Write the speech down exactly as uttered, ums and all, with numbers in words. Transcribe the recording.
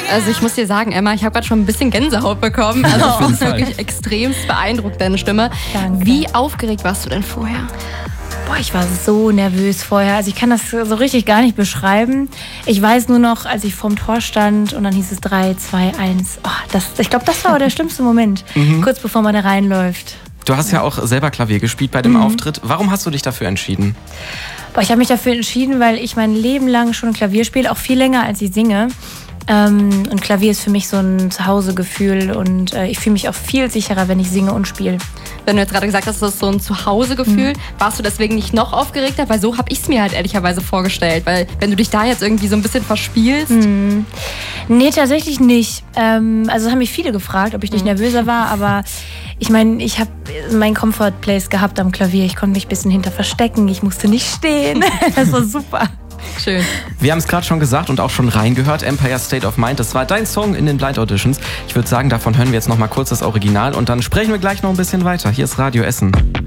Also ich muss dir sagen, Emma, ich habe gerade schon ein bisschen Gänsehaut bekommen. Also ich finde es wirklich extremst beeindruckend, deine Stimme. Danke. Wie aufgeregt warst du denn vorher? Boah, ich war so nervös vorher. Also ich kann das so richtig gar nicht beschreiben. Ich weiß nur noch, als ich vorm Tor stand und dann hieß es drei, zwei, eins. Oh, das, ich glaube, das war der schlimmste Moment, mhm. kurz bevor man da reinläuft. Du hast ja auch selber Klavier gespielt bei dem mhm. Auftritt. Warum hast du dich dafür entschieden? Boah, ich habe mich dafür entschieden, weil ich mein Leben lang schon Klavier spiele, auch viel länger als ich singe. Ähm, und Klavier ist für mich so ein Zuhausegefühl und äh, ich fühle mich auch viel sicherer, wenn ich singe und spiele. Wenn du jetzt gerade gesagt hast, das ist so ein Zuhausegefühl, mhm. warst du deswegen nicht noch aufgeregter? Weil so habe ich es mir halt ehrlicherweise vorgestellt. Weil wenn du dich da jetzt irgendwie so ein bisschen verspielst... Mhm. Nee, tatsächlich nicht. Ähm, also haben mich viele gefragt, ob ich nicht mhm. nervöser war, aber ich meine, ich habe meinen Comfort Place gehabt am Klavier. Ich konnte mich ein bisschen hinter verstecken, ich musste nicht stehen. Das war super. Schön. Wir haben es gerade schon gesagt und auch schon reingehört, Empire State of Mind, das war dein Song in den Blind Auditions. Ich würde sagen, davon hören wir jetzt noch mal kurz das Original und dann sprechen wir gleich noch ein bisschen weiter. Hier ist Radio Essen.